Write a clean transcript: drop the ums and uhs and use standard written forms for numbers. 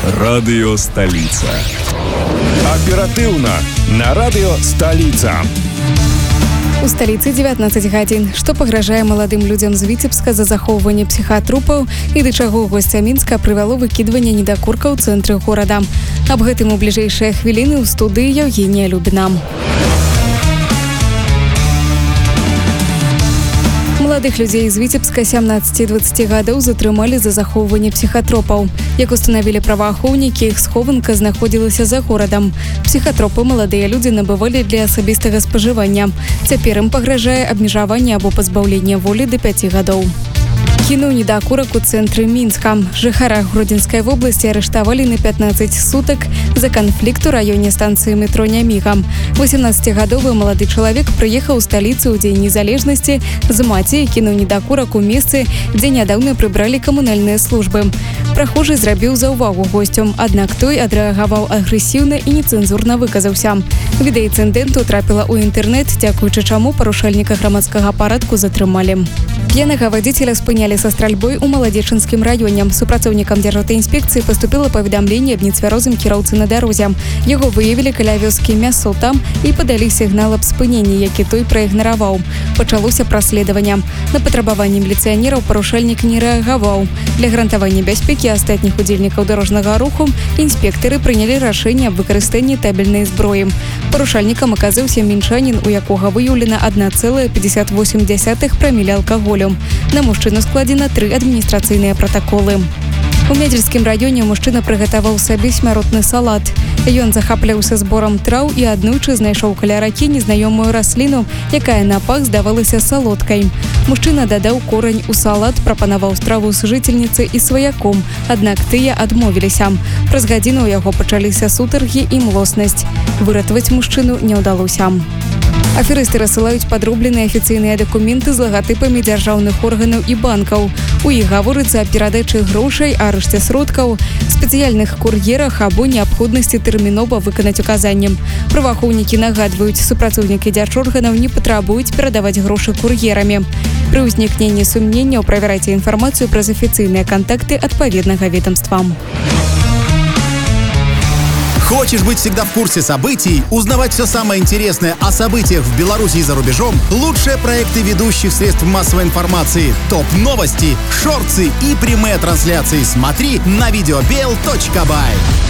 Радыё Сталіца. Аператыўна на радыё Сталіца. У сталіцы 19 гадзін. Што пагражае маладым людзям з Віцебска за захоўванне псіхатрупаў і да чаго госця Мінска прывяло выкідванне недакурка ў цэнтры горада. Аб гэтым у бліжэйшыя хвіліны ў студыі Евгенія Любіна. Маладых людзей з Віцебска 17-20 гадоў затрымалі за захоўванне псіхатропаў. Як устанавілі праваахоўнікі, іх схованка знаходзілася за горадам. Псіхатропы маладыя людзі набывалі для асабістага спажывання. Цяпер ім пагражае абмежаванне або пазбаўленне волі да 5 гадоў. Кінуў недакурак у цэнтры Мінска. Жыхара Гродзенскай вобласці арыштавалі на 15 сутак за канфлікт у раёне станцыі метро Няміга. 18-гадовы малады чалавек прыехаў у сталіцу ў дзень незалежнасці з маці і кінуў недакурак у месцы, дзе нядаўна прыбралі камунальныя службы. Прахожы зрабіў заўвагу госцям, аднак той адрэагаваў агрэсіўна і нецэнзурна выказаўся. Відэа інцыдэнту трапіла ў інтэрнэт, дзякуючы чаму парушальніка грамадскага парадку затрымалі. П'янага вадзіцеля спынялі са стральбой у Маладзечынскім раёне. Супрацоўнікам дзяржаўтаінспекцыі паступіла паведамленне аб нецвярозым кіроўцы на дарозе. Яго выявілі каля вёскі Мясота і падалі сігнал аб спыненні, які той праігнараваў. Пачалося праследаванне. На патрабаванні міліцыянераў парушальнік не рэагаваў. Для гарантавання бяспекі астатніх удзельнікаў дарожнага руху інспектары прынялі рашэнне аб выкарыстанні табельнай зброі. Парушальнікам аказаўся мінчанін, у якога выяўлена 1,58 праміля алкаголю. На мужчыну складзена 3 адміністрацыйныя пратаколы. У Медзельскім раёне мужчына прыгатаваў сабе смяротны салат. Ён захапляўся зборам траў і аднойчы знайшоў каля ракі незнаёмую расліну, якая на пах здавалася салодкай. Мужчына дадаў корань у салат, прапанаваў страву сужыцельніцы і сваяком, аднак тыя адмовіліся. Праз гадзіну ў яго пачаліся сутаргі і млоснасць. Выратаваць мужчыну не ўдалося. Аферысты рассылаюць падробленыя афіцыйныя дакументы з лагатыпамі дзяржаўных органаў і банкаў. У іх гаворыцца аб перадачы грошай, арышце сродкаў, спецыяльных кур'ерах або неабходнасці тэрмінова выканаць указанні. Праваахоўнікі нагадваюць, супрацоўнікі дзяржорганаў не патрабуюць перадаваць грошы кур'ерамі. Пры ўзнікненні сумненняў правярайце інфармацыю праз афіцыйныя кантакты адпаведнага ведомства. Хочешь быть всегда в курсе событий, узнавать все самое интересное о событиях в Беларуси и за рубежом? Лучшие проекты ведущих средств массовой информации, топ-новости, шорты и прямые трансляции смотри на videobel.by.